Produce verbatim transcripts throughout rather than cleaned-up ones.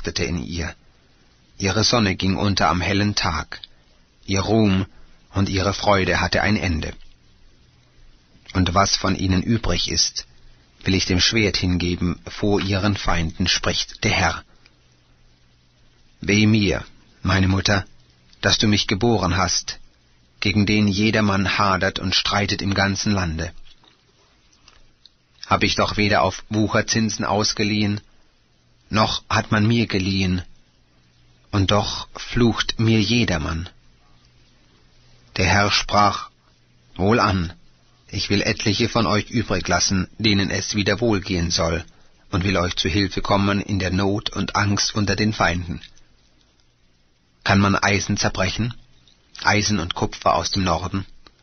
leuchtete in ihr. Ihre Sonne ging unter am hellen Tag. Ihr Ruhm und ihre Freude hatte ein Ende. Und was von ihnen übrig ist, will ich dem Schwert hingeben vor ihren Feinden, spricht der Herr. Weh mir, meine Mutter, dass du mich geboren hast, gegen den jedermann hadert und streitet im ganzen Lande. Hab ich doch weder auf Wucherzinsen ausgeliehen, noch hat man mir geliehen, und doch flucht mir jedermann. Der Herr sprach, wohlan, ich will etliche von euch übrig lassen, denen es wieder wohlgehen soll, und will euch zu Hilfe kommen in der Not und Angst unter den Feinden. Kann man Eisen zerbrechen, Eisen und Kupfer aus dem Norden?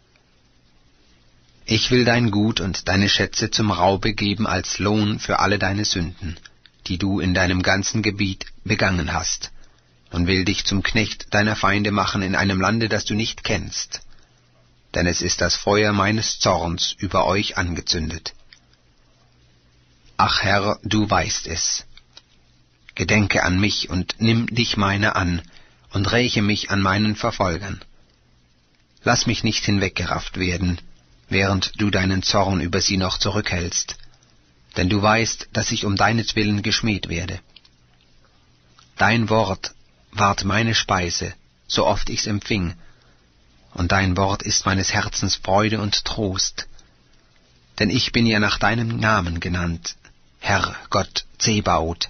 Ich will dein Gut und deine Schätze zum Raube geben als Lohn für alle deine Sünden, die du in deinem ganzen Gebiet begangen hast, und will dich zum Knecht deiner Feinde machen in einem Lande, das du nicht kennst. Denn es ist das Feuer meines Zorns über euch angezündet. Ach Herr, du weißt es. Gedenke an mich und nimm dich meiner an, und räche mich an meinen Verfolgern. Lass mich nicht hinweggerafft werden, während du deinen Zorn über sie noch zurückhältst, denn du weißt, dass ich um deinetwillen geschmäht werde. Dein Wort ward meine Speise, so oft ich's empfing, und dein Wort ist meines Herzens Freude und Trost. Denn ich bin ja nach deinem Namen genannt, Herr Gott Zebaoth.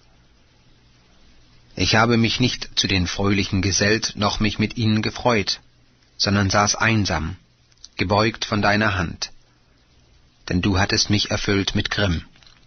Ich habe mich nicht zu den Fröhlichen gesellt, noch mich mit ihnen gefreut, sondern saß einsam, gebeugt von deiner Hand, denn du hattest mich erfüllt mit Grimm.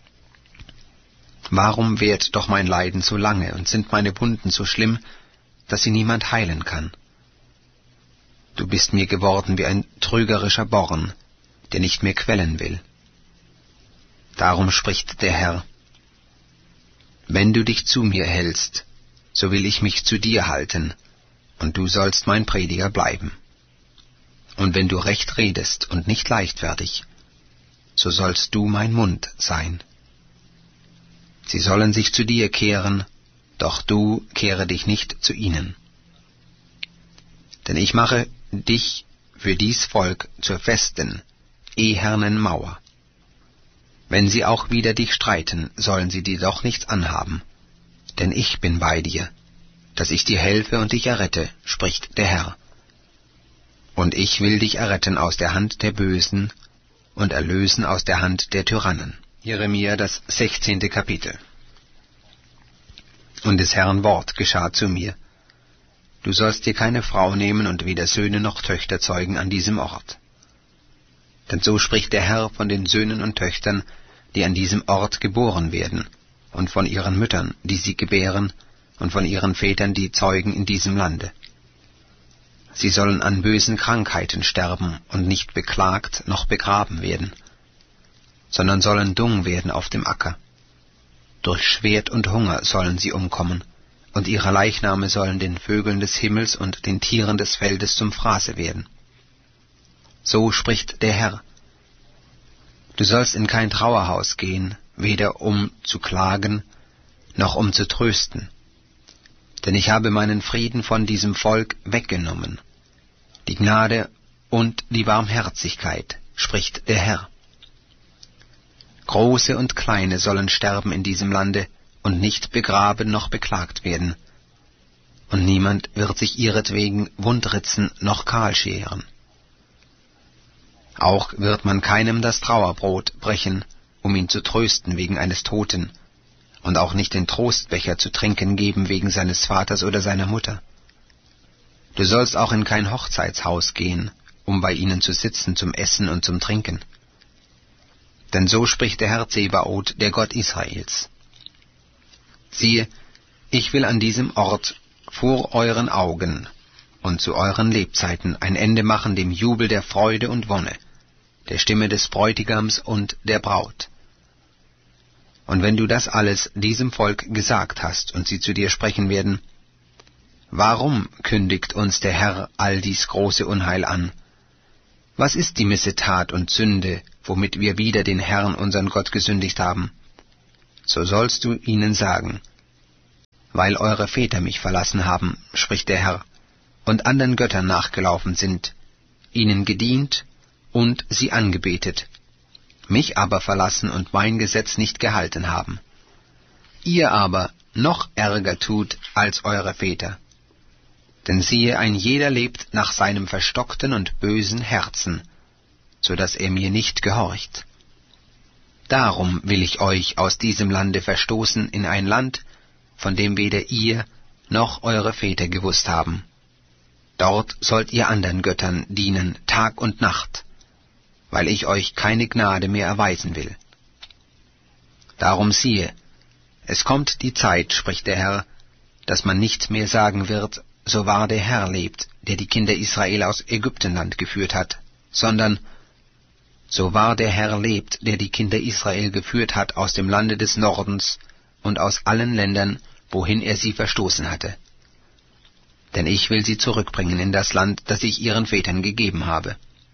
Warum währt doch mein Leiden so lange und sind meine Wunden so schlimm, dass sie niemand heilen kann? Du bist mir geworden wie ein trügerischer Born, der nicht mehr quellen will. Darum spricht der Herr: Wenn du dich zu mir hältst, so will ich mich zu dir halten, und du sollst mein Prediger bleiben. Und wenn du recht redest und nicht leichtfertig, so sollst du mein Mund sein. Sie sollen sich zu dir kehren, doch du kehre dich nicht zu ihnen. Denn ich mache dich für dies Volk zur festen, ehernen Mauer. Wenn sie auch wider dich streiten, sollen sie dir doch nichts anhaben. Denn ich bin bei dir, dass ich dir helfe und dich errette, spricht der Herr. Und ich will dich erretten aus der Hand der Bösen und erlösen aus der Hand der Tyrannen. Jeremia, das sechzehnte Kapitel. Und des Herrn Wort geschah zu mir: Du sollst dir keine Frau nehmen und weder Söhne noch Töchter zeugen an diesem Ort. Denn so spricht der Herr von den Söhnen und Töchtern, die an diesem Ort geboren werden, und von ihren Müttern, die sie gebären, und von ihren Vätern, die zeugen in diesem Lande. Sie sollen an bösen Krankheiten sterben und nicht beklagt noch begraben werden, sondern sollen dung werden auf dem Acker. Durch Schwert und Hunger sollen sie umkommen, und ihre Leichname sollen den Vögeln des Himmels und den Tieren des Feldes zum Fraße werden. So spricht der Herr: Du sollst in kein Trauerhaus gehen, weder um zu klagen, noch um zu trösten. Denn ich habe meinen Frieden von diesem Volk weggenommen, die Gnade und die Barmherzigkeit, spricht der Herr. Große und Kleine sollen sterben in diesem Lande und nicht begraben noch beklagt werden, und niemand wird sich ihretwegen wundritzen noch kahl scheren. Auch wird man keinem das Trauerbrot brechen, um ihn zu trösten wegen eines Toten, und auch nicht den Trostbecher zu trinken geben wegen seines Vaters oder seiner Mutter. Du sollst auch in kein Hochzeitshaus gehen, um bei ihnen zu sitzen zum Essen und zum Trinken. Denn so spricht der Herr Zebaoth, der Gott Israels: Siehe, ich will an diesem Ort vor euren Augen und zu euren Lebzeiten ein Ende machen dem Jubel der Freude und Wonne, der Stimme des Bräutigams und der Braut. Und wenn du das alles diesem Volk gesagt hast und sie zu dir sprechen werden: Warum kündigt uns der Herr all dies große Unheil an? Was ist die Missetat und Sünde, womit wir wider den Herrn, unseren Gott, gesündigt haben? So sollst du ihnen sagen: weil eure Väter mich verlassen haben, spricht der Herr, und anderen Göttern nachgelaufen sind, ihnen gedient und sie angebetet, mich aber verlassen und mein Gesetz nicht gehalten haben. Ihr aber noch ärger tut als eure Väter. Denn siehe, ein jeder lebt nach seinem verstockten und bösen Herzen, so dass er mir nicht gehorcht. Darum will ich euch aus diesem Lande verstoßen in ein Land, von dem weder ihr noch eure Väter gewusst haben. Dort sollt ihr anderen Göttern dienen Tag und Nacht, weil ich euch keine Gnade mehr erweisen will. Darum siehe, es kommt die Zeit, spricht der Herr, dass man nicht mehr sagen wird, so wahr der Herr lebt, der die Kinder Israel aus Ägyptenland geführt hat, sondern so wahr der Herr lebt, der die Kinder Israel geführt hat aus dem Lande des Nordens und aus allen Ländern, wohin er sie verstoßen hatte. Denn ich will sie zurückbringen in das Land, das ich ihren Vätern gegeben habe.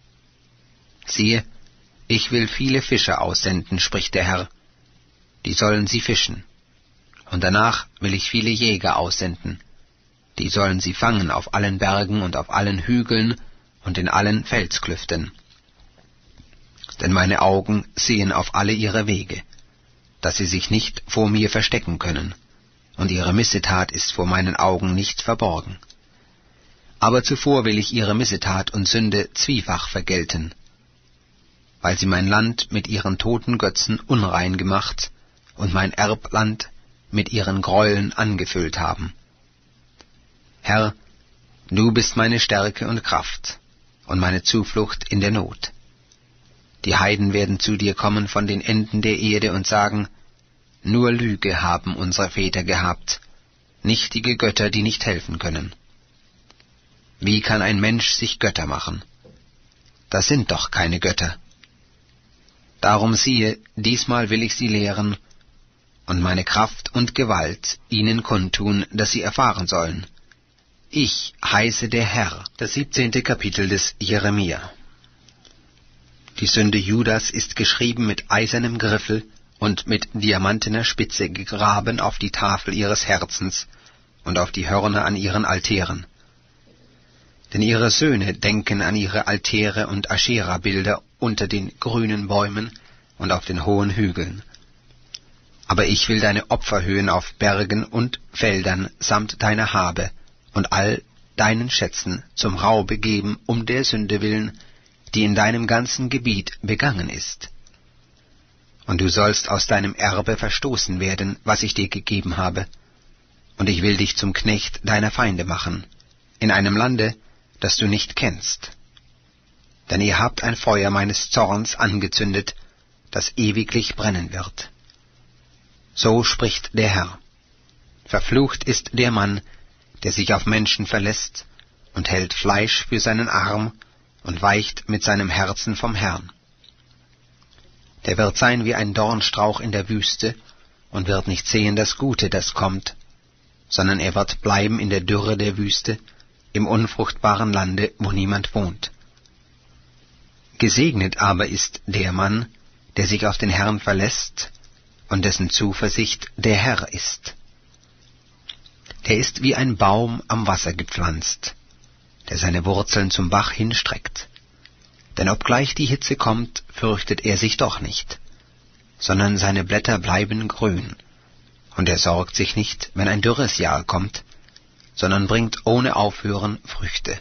Siehe, ich will viele Fischer aussenden, spricht der Herr, die sollen sie fischen. Und danach will ich viele Jäger aussenden, die sollen sie fangen auf allen Bergen und auf allen Hügeln und in allen Felsklüften. Denn meine Augen sehen auf alle ihre Wege, dass sie sich nicht vor mir verstecken können, und ihre Missetat ist vor meinen Augen nicht verborgen. Aber zuvor will ich ihre Missetat und Sünde zwiefach vergelten, weil sie mein Land mit ihren toten Götzen unrein gemacht und mein Erbland mit ihren Gräueln angefüllt haben. Herr, du bist meine Stärke und Kraft und meine Zuflucht in der Not. Die Heiden werden zu dir kommen von den Enden der Erde und sagen, nur Lüge haben unsere Väter gehabt, nichtige Götter, die nicht helfen können. Wie kann ein Mensch sich Götter machen? Das sind doch keine Götter. Darum siehe, diesmal will ich sie lehren und meine Kraft und Gewalt ihnen kundtun, dass sie erfahren sollen. Ich heiße der Herr. Das siebzehnte Kapitel des Jeremia. Die Sünde Judas ist geschrieben mit eisernem Griffel und mit diamantener Spitze gegraben auf die Tafel ihres Herzens und auf die Hörner an ihren Altären. Denn ihre Söhne denken an ihre Altäre und Aschera-Bilder unter den grünen Bäumen und auf den hohen Hügeln. Aber ich will deine Opferhöhen auf Bergen und Feldern samt deiner Habe und all deinen Schätzen zum Raube geben, um der Sünde willen, die in deinem ganzen Gebiet begangen ist. Und du sollst aus deinem Erbe verstoßen werden, was ich dir gegeben habe, und ich will dich zum Knecht deiner Feinde machen, in einem Lande, das du nicht kennst. Denn ihr habt ein Feuer meines Zorns angezündet, das ewiglich brennen wird. So spricht der Herr. Verflucht ist der Mann, der sich auf Menschen verlässt und hält Fleisch für seinen Arm und weicht mit seinem Herzen vom Herrn. Der wird sein wie ein Dornstrauch in der Wüste und wird nicht sehen das Gute, das kommt, sondern er wird bleiben in der Dürre der Wüste, im unfruchtbaren Lande, wo niemand wohnt. Gesegnet aber ist der Mann, der sich auf den Herrn verlässt und dessen Zuversicht der Herr ist. Der ist wie ein Baum am Wasser gepflanzt, der seine Wurzeln zum Bach hinstreckt. Denn obgleich die Hitze kommt, fürchtet er sich doch nicht, sondern seine Blätter bleiben grün, und er sorgt sich nicht, wenn ein dürres Jahr kommt, sondern bringt ohne Aufhören Früchte.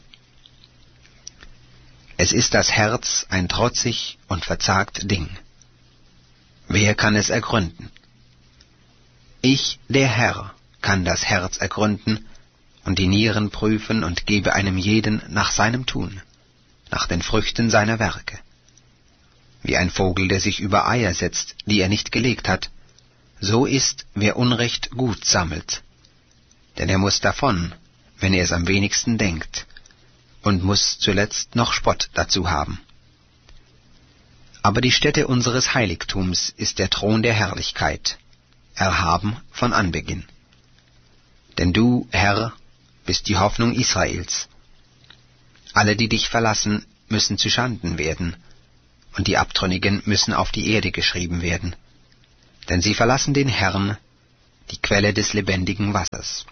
Es ist das Herz ein trotzig und verzagt Ding. Wer kann es ergründen? Ich, der Herr, kann das Herz ergründen und die Nieren prüfen und gebe einem jeden nach seinem Tun, nach den Früchten seiner Werke. Wie ein Vogel, der sich über Eier setzt, die er nicht gelegt hat, so ist, wer Unrecht gut sammelt. Denn er muß davon, wenn er es am wenigsten denkt, und muß zuletzt noch Spott dazu haben. Aber die Stätte unseres Heiligtums ist der Thron der Herrlichkeit, erhaben von Anbeginn. Denn du, Herr, bist die Hoffnung Israels. Alle, die dich verlassen, müssen zuschanden werden, und die Abtrünnigen müssen auf die Erde geschrieben werden. Denn sie verlassen den Herrn, die Quelle des lebendigen Wassers.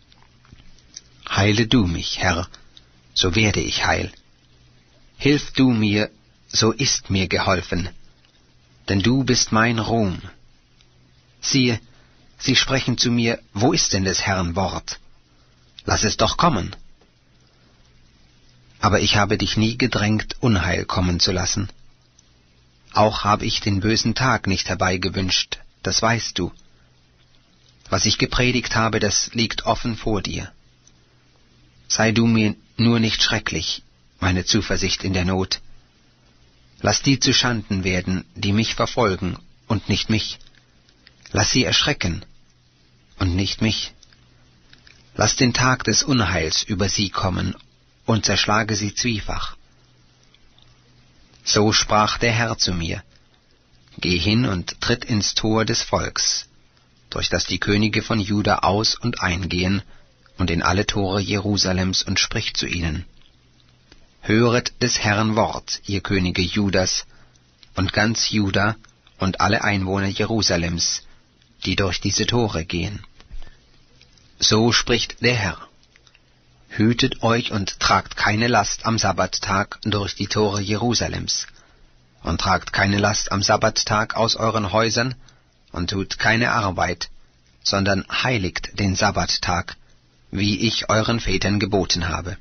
Heile du mich, Herr, so werde ich heil. Hilf du mir, so ist mir geholfen, denn du bist mein Ruhm. Siehe, sie sprechen zu mir, wo ist denn des Herrn Wort? Lass es doch kommen. Aber ich habe dich nie gedrängt, Unheil kommen zu lassen. Auch habe ich den bösen Tag nicht herbeigewünscht, das weißt du. Was ich gepredigt habe, das liegt offen vor dir. Sei du mir nur nicht schrecklich, meine Zuversicht in der Not. Lass die zu Schanden werden, die mich verfolgen, und nicht mich. Lass sie erschrecken, und nicht mich. Lass den Tag des Unheils über sie kommen, und zerschlage sie zwiefach. So sprach der Herr zu mir: Geh hin und tritt ins Tor des Volks, durch das die Könige von Juda aus und eingehen, und in alle Tore Jerusalems, und sprich zu ihnen: Höret des Herrn Wort, ihr Könige Judas, und ganz Juda und alle Einwohner Jerusalems, die durch diese Tore gehen. So spricht der Herr: Hütet euch und tragt keine Last am Sabbattag durch die Tore Jerusalems, und tragt keine Last am Sabbattag aus euren Häusern, und tut keine Arbeit, sondern heiligt den Sabbattag, wie ich euren Vätern geboten habe.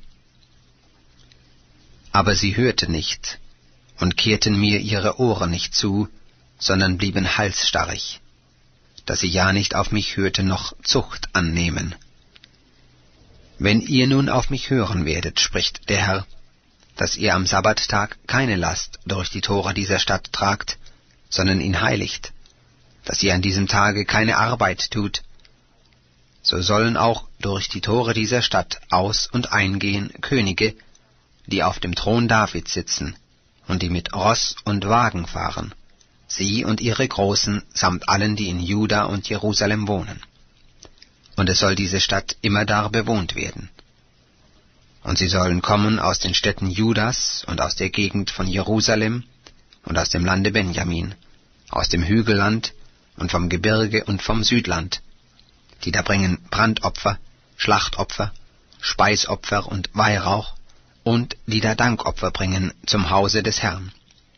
Aber sie hörten nicht und kehrten mir ihre Ohren nicht zu, sondern blieben halsstarrig, dass sie ja nicht auf mich hörten noch Zucht annehmen. Wenn ihr nun auf mich hören werdet, spricht der Herr, dass ihr am Sabbattag keine Last durch die Tore dieser Stadt tragt, sondern ihn heiligt, dass ihr an diesem Tage keine Arbeit tut, so sollen auch durch die Tore dieser Stadt aus- und eingehen Könige, die auf dem Thron Davids sitzen und die mit Ross und Wagen fahren, sie und ihre Großen samt allen, die in Juda und Jerusalem wohnen. Und es soll diese Stadt immerdar bewohnt werden. Und sie sollen kommen aus den Städten Judas und aus der Gegend von Jerusalem und aus dem Lande Benjamin, aus dem Hügelland und vom Gebirge und vom Südland, die da bringen Brandopfer, Schlachtopfer, Speisopfer und Weihrauch, und die da Dankopfer bringen zum Hause des Herrn.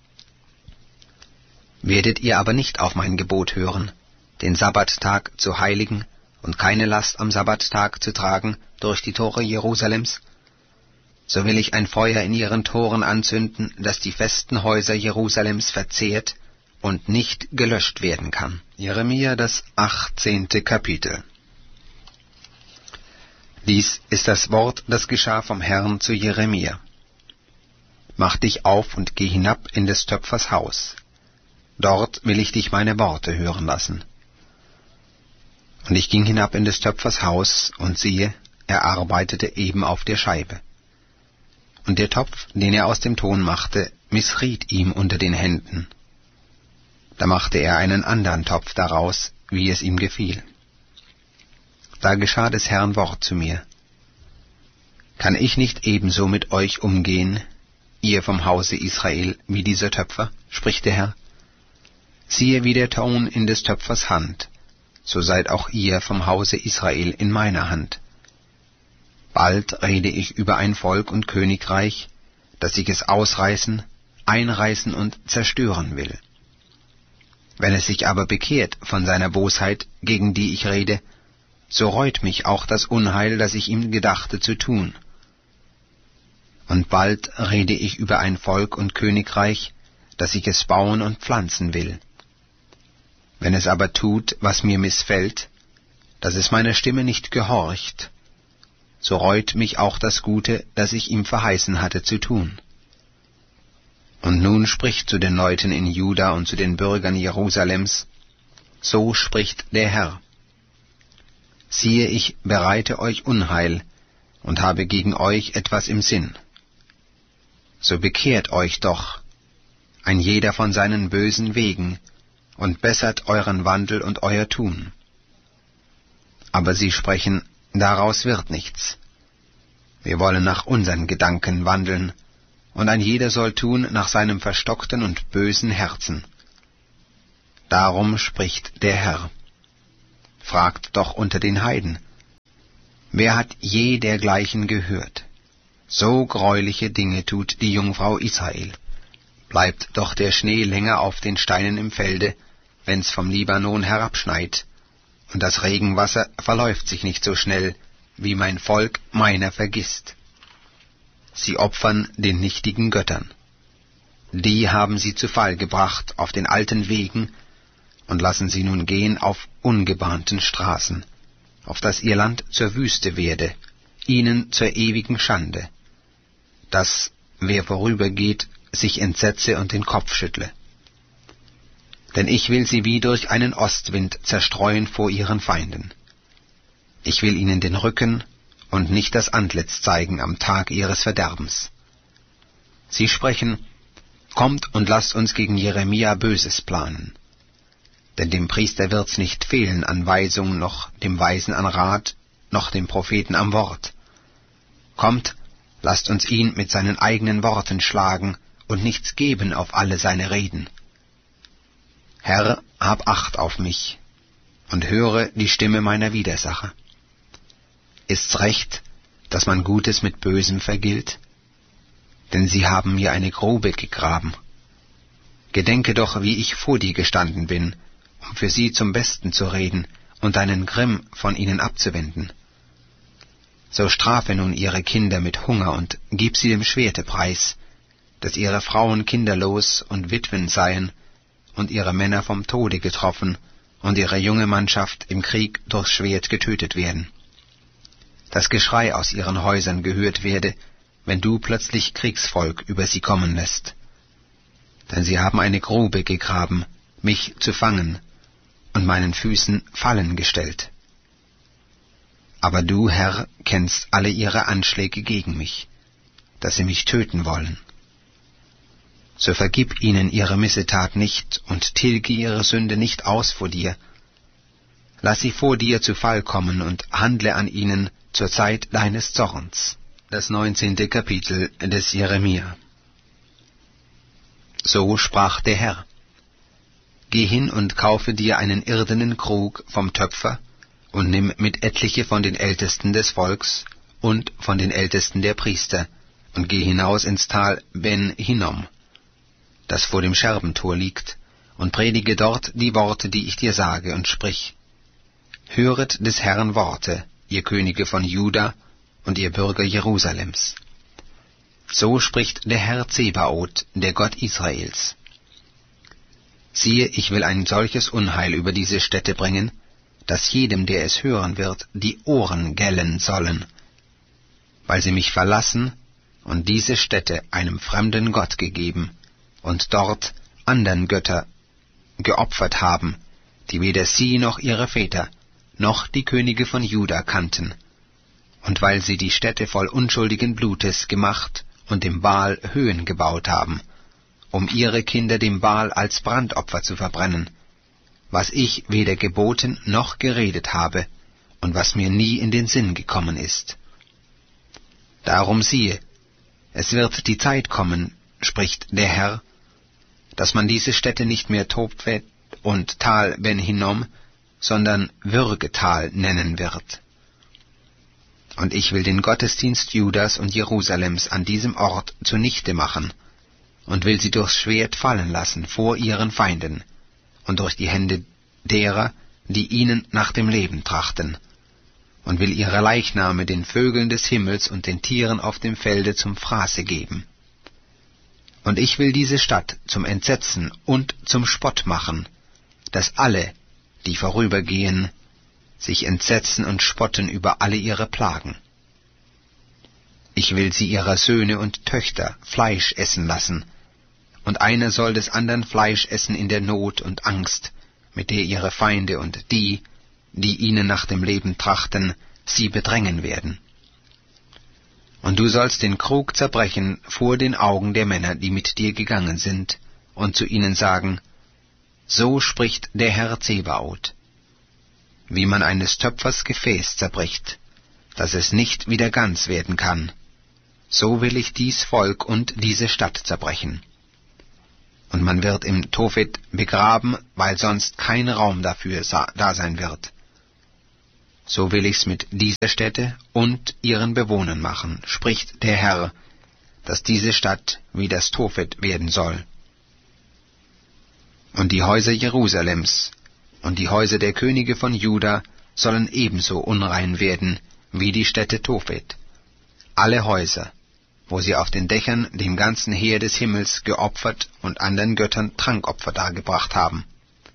Werdet ihr aber nicht auf mein Gebot hören, den Sabbattag zu heiligen und keine Last am Sabbattag zu tragen durch die Tore Jerusalems, so will ich ein Feuer in ihren Toren anzünden, das die festen Häuser Jerusalems verzehrt und nicht gelöscht werden kann. Jeremia, das achtzehnte Kapitel. Dies ist das Wort, das geschah vom Herrn zu Jeremia. Mach dich auf und geh hinab in des Töpfers Haus. Dort will ich dich meine Worte hören lassen. Und ich ging hinab in des Töpfers Haus, und siehe, er arbeitete eben auf der Scheibe. Und der Topf, den er aus dem Ton machte, missriet ihm unter den Händen. Da machte er einen andern Topf daraus, wie es ihm gefiel. Da geschah des Herrn Wort zu mir: Kann ich nicht ebenso mit euch umgehen, ihr vom Hause Israel, wie dieser Töpfer, spricht der Herr? Siehe, wie der Ton in des Töpfers Hand, so seid auch ihr vom Hause Israel in meiner Hand. Bald rede ich über ein Volk und Königreich, dass ich es ausreißen, einreißen und zerstören will. Wenn es sich aber bekehrt von seiner Bosheit, gegen die ich rede, so reut mich auch das Unheil, das ich ihm gedachte zu tun. Und bald rede ich über ein Volk und Königreich, dass ich es bauen und pflanzen will. Wenn es aber tut, was mir missfällt, dass es meiner Stimme nicht gehorcht, so reut mich auch das Gute, das ich ihm verheißen hatte zu tun. Und nun spricht zu den Leuten in Juda und zu den Bürgern Jerusalems: So spricht der Herr: Siehe, ich bereite euch Unheil und habe gegen euch etwas im Sinn. So bekehrt euch doch, ein jeder von seinen bösen Wegen, und bessert euren Wandel und euer Tun. Aber sie sprechen: Daraus wird nichts. Wir wollen nach unseren Gedanken wandeln, und ein jeder soll tun nach seinem verstockten und bösen Herzen. Darum spricht der Herr: Fragt doch unter den Heiden. Wer hat je dergleichen gehört? So greuliche Dinge tut die Jungfrau Israel. Bleibt doch der Schnee länger auf den Steinen im Felde, wenn's vom Libanon herabschneit, und das Regenwasser verläuft sich nicht so schnell, wie mein Volk meiner vergisst. Sie opfern den nichtigen Göttern. Die haben sie zu Fall gebracht auf den alten Wegen und lassen sie nun gehen auf ungebahnten Straßen, auf dass ihr Land zur Wüste werde, ihnen zur ewigen Schande, dass, wer vorübergeht, sich entsetze und den Kopf schüttle. Denn ich will sie wie durch einen Ostwind zerstreuen vor ihren Feinden. Ich will ihnen den Rücken und nicht das Antlitz zeigen am Tag ihres Verderbens. Sie sprechen, kommt und lasst uns gegen Jeremia Böses planen. Denn dem Priester wird's nicht fehlen an Weisung, noch dem Weisen an Rat, noch dem Propheten am Wort. Kommt, lasst uns ihn mit seinen eigenen Worten schlagen und nichts geben auf alle seine Reden. Herr, hab Acht auf mich und höre die Stimme meiner Widersacher. Ist's recht, dass man Gutes mit Bösem vergilt? Denn sie haben mir eine Grube gegraben. Gedenke doch, wie ich vor dir gestanden bin, um für sie zum Besten zu reden und deinen Grimm von ihnen abzuwenden. So strafe nun ihre Kinder mit Hunger und gib sie dem Schwerte preis, dass ihre Frauen kinderlos und Witwen seien und ihre Männer vom Tode getroffen und ihre junge Mannschaft im Krieg durchs Schwert getötet werden. Das Geschrei aus ihren Häusern gehört werde, wenn du plötzlich Kriegsvolk über sie kommen lässt. Denn sie haben eine Grube gegraben, mich zu fangen, und meinen Füßen Fallen gestellt. Aber du, Herr, kennst alle ihre Anschläge gegen mich, dass sie mich töten wollen. So vergib ihnen ihre Missetat nicht und tilge ihre Sünde nicht aus vor dir. Lass sie vor dir zu Fall kommen und handle an ihnen zur Zeit deines Zorns. Das neunzehnte Kapitel des Jeremia. So sprach der Herr: Geh hin und kaufe dir einen irdenen Krug vom Töpfer und nimm mit etliche von den Ältesten des Volks und von den Ältesten der Priester und geh hinaus ins Tal Ben Hinnom, das vor dem Scherbentor liegt, und predige dort die Worte, die ich dir sage, und sprich: Höret des Herrn Worte, ihr Könige von Juda und ihr Bürger Jerusalems. So spricht der Herr Zebaoth, der Gott Israels. Siehe, ich will ein solches Unheil über diese Städte bringen, dass jedem, der es hören wird, die Ohren gellen sollen, weil sie mich verlassen und diese Städte einem fremden Gott gegeben und dort andern Götter geopfert haben, die weder sie noch ihre Väter noch die Könige von Juda kannten, und weil sie die Städte voll unschuldigen Blutes gemacht und dem Baal Höhen gebaut haben, um ihre Kinder dem Baal als Brandopfer zu verbrennen, was ich weder geboten noch geredet habe und was mir nie in den Sinn gekommen ist. Darum siehe, es wird die Zeit kommen, spricht der Herr, dass man diese Städte nicht mehr Tophet und Tal Ben Hinnom, sondern Würgetal nennen wird. Und ich will den Gottesdienst Judas und Jerusalems an diesem Ort zunichte machen und will sie durchs Schwert fallen lassen vor ihren Feinden und durch die Hände derer, die ihnen nach dem Leben trachten, und will ihre Leichname den Vögeln des Himmels und den Tieren auf dem Felde zum Fraße geben. Und ich will diese Stadt zum Entsetzen und zum Spott machen, dass alle, die vorübergehen, sich entsetzen und spotten über alle ihre Plagen. Ich will sie ihrer Söhne und Töchter Fleisch essen lassen, und einer soll des andern Fleisch essen in der Not und Angst, mit der ihre Feinde und die, die ihnen nach dem Leben trachten, sie bedrängen werden. Und du sollst den Krug zerbrechen vor den Augen der Männer, die mit dir gegangen sind, und zu ihnen sagen: So spricht der Herr Zebaoth: Wie man eines Töpfers Gefäß zerbricht, dass es nicht wieder ganz werden kann, so will ich dies Volk und diese Stadt zerbrechen. Und man wird im Tophet begraben, weil sonst kein Raum dafür da sein wird, so will ich's mit dieser Stätte und ihren Bewohnern machen, spricht der Herr, dass diese Stadt wie das Tophet werden soll. Und die Häuser Jerusalems und die Häuser der Könige von Juda sollen ebenso unrein werden wie die Stätte Tophet. Alle Häuser, wo sie auf den Dächern dem ganzen Heer des Himmels geopfert und anderen Göttern Trankopfer dargebracht haben.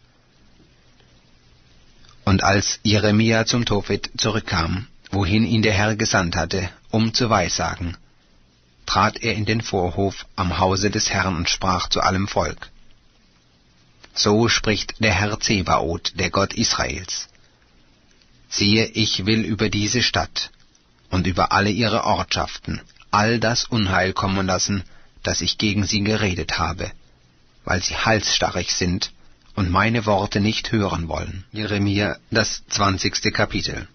Und als Jeremia zum Tophet zurückkam, wohin ihn der Herr gesandt hatte, um zu weissagen, trat er in den Vorhof am Hause des Herrn und sprach zu allem Volk: So spricht der Herr Zebaoth, der Gott Israels: Siehe, ich will über diese Stadt und über alle ihre Ortschaften all das Unheil kommen lassen, das ich gegen sie geredet habe, weil sie halsstarrig sind und meine Worte nicht hören wollen. Jeremia, das zwanzigste Kapitel.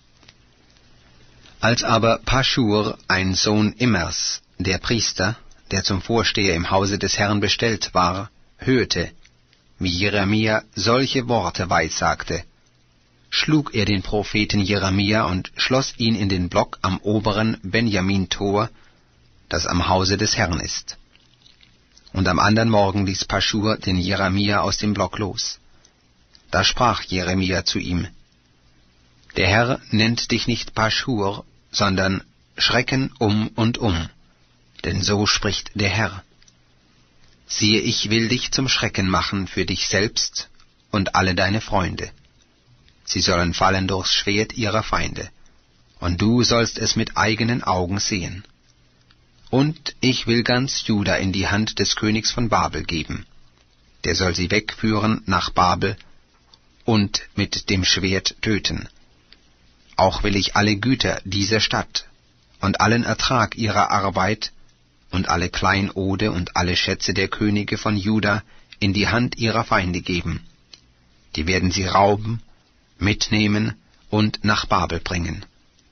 Als aber Paschur, ein Sohn Immers, der Priester, der zum Vorsteher im Hause des Herrn bestellt war, hörte, wie Jeremia solche Worte weissagte, schlug er den Propheten Jeremia und schloss ihn in den Block am oberen Benjamin-Tor, das am Hause des Herrn ist. Und am andern Morgen ließ Paschur den Jeremia aus dem Block los. Da sprach Jeremia zu ihm: Der Herr nennt dich nicht Paschur, sondern Schrecken um und um, denn so spricht der Herr: Siehe, ich will dich zum Schrecken machen für dich selbst und alle deine Freunde. Sie sollen fallen durchs Schwert ihrer Feinde, und du sollst es mit eigenen Augen sehen. Und ich will ganz Juda in die Hand des Königs von Babel geben. Der soll sie wegführen nach Babel und mit dem Schwert töten. Auch will ich alle Güter dieser Stadt und allen Ertrag ihrer Arbeit und alle Kleinode und alle Schätze der Könige von Juda in die Hand ihrer Feinde geben. Die werden sie rauben, mitnehmen und nach Babel bringen.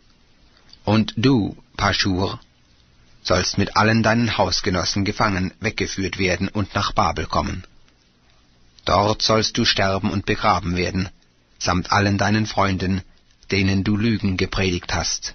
Und du, Paschur, sollst mit allen deinen Hausgenossen gefangen weggeführt werden und nach Babel kommen. Dort sollst du sterben und begraben werden, samt allen deinen Freunden, denen du Lügen gepredigt hast.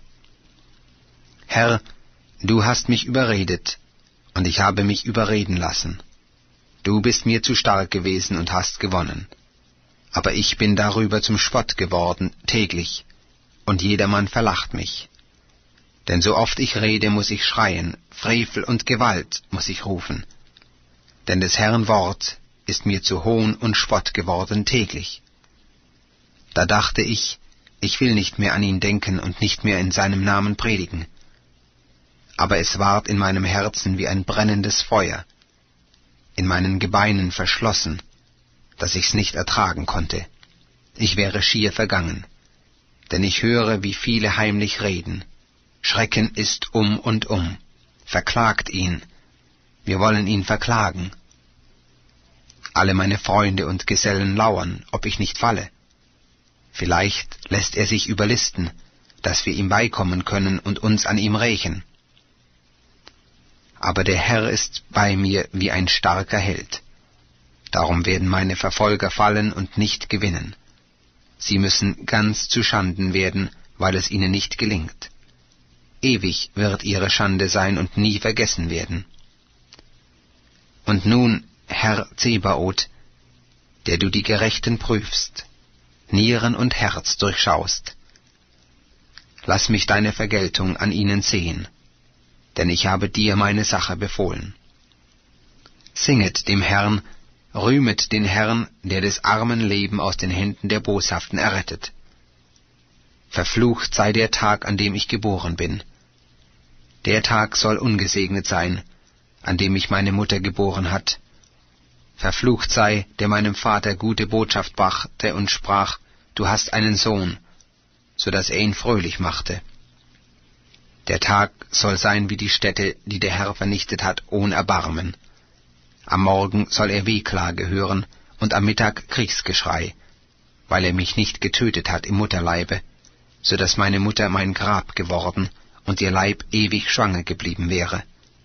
Herr, du hast mich überredet, und ich habe mich überreden lassen. Du bist mir zu stark gewesen und hast gewonnen. Aber ich bin darüber zum Spott geworden, täglich, und jedermann verlacht mich. Denn so oft ich rede, muss ich schreien, Frevel und Gewalt muss ich rufen. Denn des Herrn Wort ist mir zu Hohn und Spott geworden täglich. Da dachte ich, ich will nicht mehr an ihn denken und nicht mehr in seinem Namen predigen. Aber es ward in meinem Herzen wie ein brennendes Feuer, in meinen Gebeinen verschlossen, dass ich's nicht ertragen konnte. Ich wäre schier vergangen, denn ich höre, wie viele heimlich reden. Schrecken ist um und um. Verklagt ihn. Wir wollen ihn verklagen. Alle meine Freunde und Gesellen lauern, ob ich nicht falle. Vielleicht lässt er sich überlisten, dass wir ihm beikommen können und uns an ihm rächen. Aber der Herr ist bei mir wie ein starker Held. Darum werden meine Verfolger fallen und nicht gewinnen. Sie müssen ganz zu Schanden werden, weil es ihnen nicht gelingt. Ewig wird ihre Schande sein und nie vergessen werden. Und nun, Herr Zebaoth, der du die Gerechten prüfst, Nieren und Herz durchschaust, lass mich deine Vergeltung an ihnen sehen, denn ich habe dir meine Sache befohlen. Singet dem Herrn, rühmet den Herrn, der des armen Leben aus den Händen der Boshaften errettet. Verflucht sei der Tag, an dem ich geboren bin. Der Tag soll ungesegnet sein, an dem mich meine Mutter geboren hat. Verflucht sei, der meinem Vater gute Botschaft brachte und sprach, du hast einen Sohn, so dass er ihn fröhlich machte. Der Tag soll sein wie die Stätte, die der Herr vernichtet hat, ohne Erbarmen. Am Morgen soll er Wehklage hören und am Mittag Kriegsgeschrei, weil er mich nicht getötet hat im Mutterleibe, so dass meine Mutter mein Grab geworden und ihr Leib ewig schwanger geblieben wäre.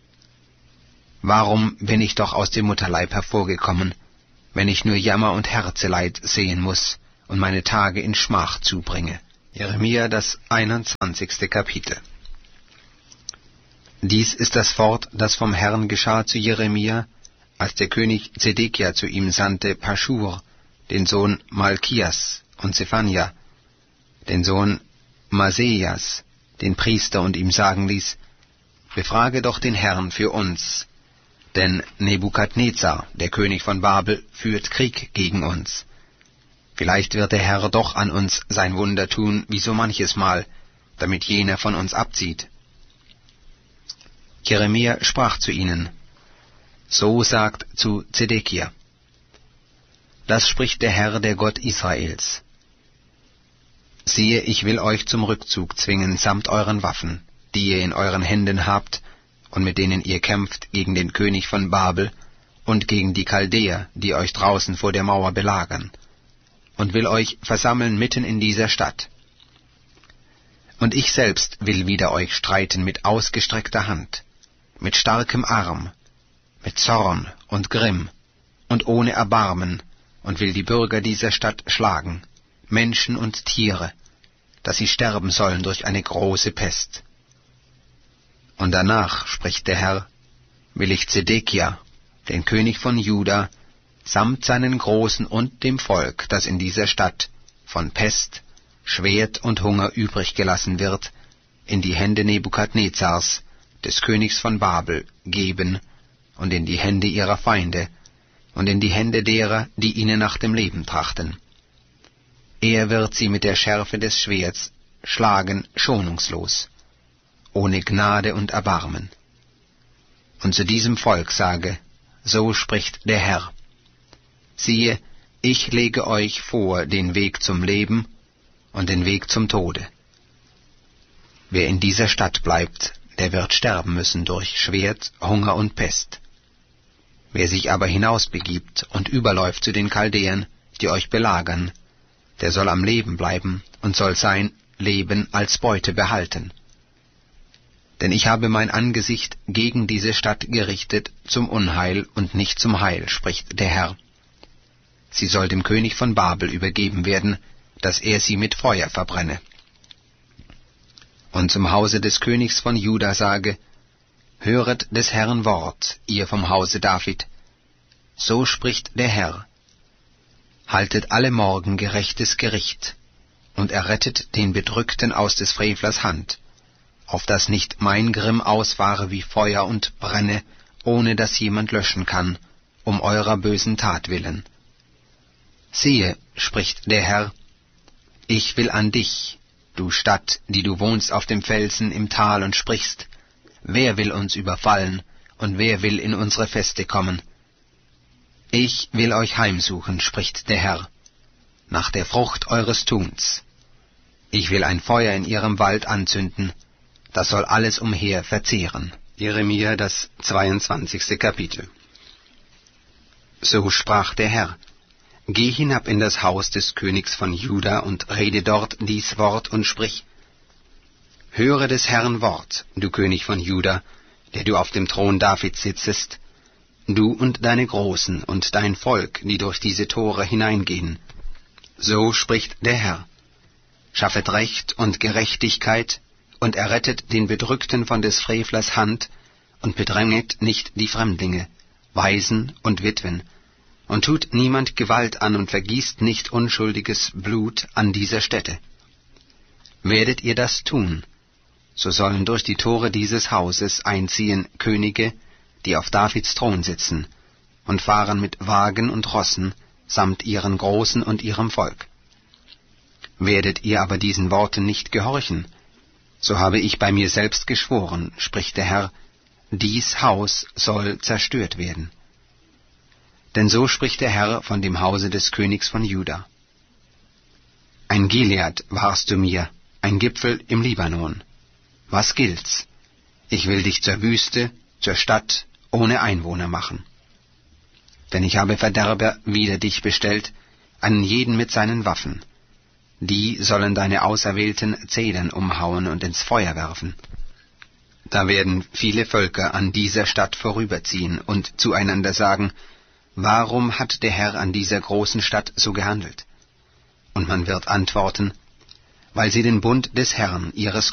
Warum bin ich doch aus dem Mutterleib hervorgekommen, wenn ich nur Jammer und Herzeleid sehen muß und meine Tage in Schmach zubringe? Jeremia, das einundzwanzigste Kapitel. Dies ist das Wort, das vom Herrn geschah zu Jeremia, als der König Zedekia zu ihm sandte Paschur, den Sohn Malkias, und Zephania, den Sohn Masejas, den Priester, und ihm sagen ließ: Befrage doch den Herrn für uns, denn Nebukadnezar, der König von Babel, führt Krieg gegen uns. Vielleicht wird der Herr doch an uns sein Wunder tun, wie so manches Mal, damit jener von uns abzieht. Jeremia sprach zu ihnen: So sagt zu Zedekia: Das spricht der Herr, der Gott Israels. Siehe, ich will euch zum Rückzug zwingen samt euren Waffen, die ihr in euren Händen habt und mit denen ihr kämpft gegen den König von Babel und gegen die Chaldäer, die euch draußen vor der Mauer belagern, und will euch versammeln mitten in dieser Stadt. Und ich selbst will wider euch streiten mit ausgestreckter Hand, mit starkem Arm, mit Zorn und Grimm und ohne Erbarmen, und will die Bürger dieser Stadt schlagen, Menschen und Tiere, dass sie sterben sollen durch eine große Pest. Und danach, spricht der Herr, will ich Zedekia, den König von Juda, samt seinen Großen und dem Volk, das in dieser Stadt von Pest, Schwert und Hunger übrig gelassen wird, in die Hände Nebukadnezars, des Königs von Babel, geben und in die Hände ihrer Feinde und in die Hände derer, die ihnen nach dem Leben trachten. Er wird sie mit der Schärfe des Schwerts schlagen, schonungslos, ohne Gnade und Erbarmen. Und zu diesem Volk sage: So spricht der Herr: Siehe, ich lege euch vor den Weg zum Leben und den Weg zum Tode. Wer in dieser Stadt bleibt, der wird sterben müssen durch Schwert, Hunger und Pest. Wer sich aber hinausbegibt und überläuft zu den Chaldäern, die euch belagern, der soll am Leben bleiben und soll sein Leben als Beute behalten. Denn ich habe mein Angesicht gegen diese Stadt gerichtet zum Unheil und nicht zum Heil, spricht der Herr. Sie soll dem König von Babel übergeben werden, dass er sie mit Feuer verbrenne. Und zum Hause des Königs von Juda sage: Höret des Herrn Wort, ihr vom Hause David. So spricht der Herr: Haltet alle Morgen gerechtes Gericht und errettet den Bedrückten aus des Frevlers Hand, auf dass nicht mein Grimm ausfahre wie Feuer und brenne, ohne dass jemand löschen kann, um eurer bösen Tat willen. Siehe, spricht der Herr, ich will an dich, du Stadt, die du wohnst auf dem Felsen im Tal und sprichst: Wer will uns überfallen, und wer will in unsere Feste kommen? Ich will euch heimsuchen, spricht der Herr, nach der Frucht eures Tuns. Ich will ein Feuer in ihrem Wald anzünden, das soll alles umher verzehren. Jeremia, das zweiundzwanzigste Kapitel. So sprach der Herr: Geh hinab in das Haus des Königs von Juda und rede dort dies Wort und sprich: Höre des Herrn Wort, du König von Juda, der du auf dem Thron Davids sitzest, du und deine Großen und dein Volk, die durch diese Tore hineingehen. So spricht der Herr: Schaffet Recht und Gerechtigkeit und errettet den Bedrückten von des Frevlers Hand und bedränget nicht die Fremdlinge, Waisen und Witwen, und tut niemand Gewalt an und vergießt nicht unschuldiges Blut an dieser Stätte. Werdet ihr das tun, so sollen durch die Tore dieses Hauses einziehen Könige, die auf Davids Thron sitzen, und fahren mit Wagen und Rossen samt ihren Großen und ihrem Volk. Werdet ihr aber diesen Worten nicht gehorchen, so habe ich bei mir selbst geschworen, spricht der Herr, dies Haus soll zerstört werden. Denn so spricht der Herr von dem Hause des Königs von Juda: Ein Gilead warst du mir, ein Gipfel im Libanon. Was gilt's? Ich will dich zur Wüste, zur Stadt, ohne Einwohner machen. Denn ich habe Verderber wider dich bestellt, einen jeden mit seinen Waffen. Die sollen deine auserwählten Zedern umhauen und ins Feuer werfen. Da werden viele Völker an dieser Stadt vorüberziehen und zueinander sagen: Warum hat der Herr an dieser großen Stadt so gehandelt? Und man wird antworten: weil sie den Bund des Herrn, ihres